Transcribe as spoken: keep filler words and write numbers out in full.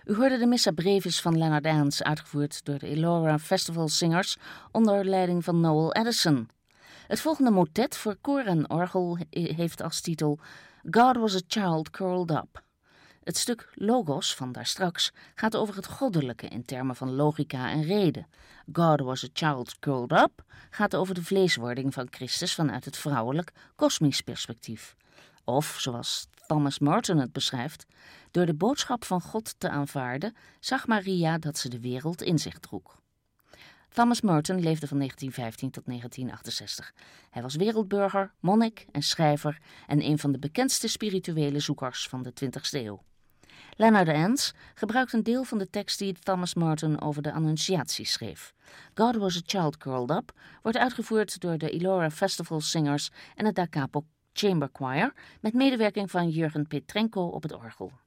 U hoorde de Missa Brevis van Leonard Ehns, uitgevoerd door de Elora Festival Singers onder leiding van Noel Addison. Het volgende motet voor koor en orgel heeft als titel God Was a Child Curled Up. Het stuk Logos van daarstraks gaat over het goddelijke in termen van logica en reden. God Was a Child Curled Up gaat over de vleeswording van Christus vanuit het vrouwelijk kosmisch perspectief. Of, zoals Thomas Merton het beschrijft, door de boodschap van God te aanvaarden, zag Maria dat ze de wereld in zich droeg. Thomas Merton leefde van negentien vijftien tot negentien achtenzestig. Hij was wereldburger, monnik en schrijver en een van de bekendste spirituele zoekers van de twintigste eeuw. Leonard Ehns gebruikt een deel van de tekst die Thomas Merton over de Annunciatie schreef. God Was a Child Curled Up wordt uitgevoerd door de Elora Festival Singers en het Da Capo Chamber Choir met medewerking van Jurgen Petrenko op het orgel.